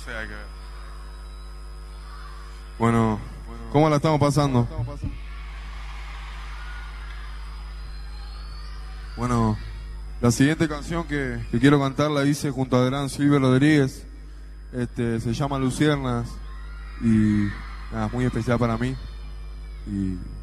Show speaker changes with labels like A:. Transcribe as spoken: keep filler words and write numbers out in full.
A: sé, hay que ver. Bueno, ¿cómo la estamos pasando? Bueno, la siguiente canción que, que quiero cantar la hice junto a gran Silvio Rodríguez. Este, se llama Luciernas y nada, es muy especial para mí. Y